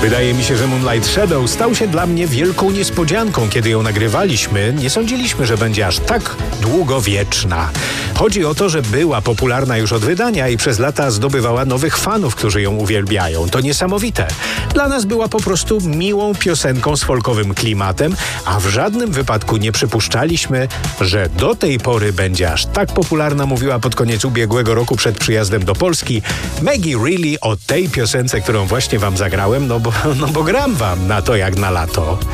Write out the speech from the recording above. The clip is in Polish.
Wydaje mi się, że Moonlight Shadow stał się dla mnie wielką niespodzianką. Kiedy ją nagrywaliśmy, nie sądziliśmy, że będzie aż tak długowieczna. Chodzi o to, że była popularna już od wydania i przez lata zdobywała nowych fanów, którzy ją uwielbiają. To niesamowite. Dla nas była po prostu miłą piosenką z folkowym klimatem, a w żadnym wypadku nie przypuszczaliśmy, że do tej pory będzie aż tak popularna, mówiła pod koniec ubiegłego roku przed przyjazdem do Polski Maggie Reilly o tej piosence, którą właśnie wam zagrałem, no bo gram wam na to jak na lato.